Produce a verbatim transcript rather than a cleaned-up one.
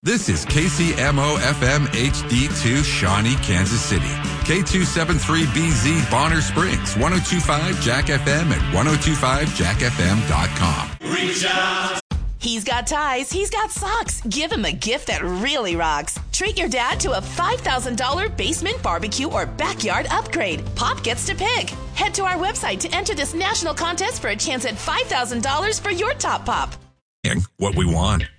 This is K C M O F M H D two, Shawnee, Kansas City. K two seventy-three B Z, Bonner Springs. ten twenty-five Jack F M at ten twenty-five jack f m dot com. Reach out. He's got ties, he's got socks. Give him a gift that really rocks. Treat your dad to a five thousand dollars basement barbecue or backyard upgrade. Pop gets to pick. Head to our website to enter this national contest for a chance at five thousand dollars for your top pop. What we want.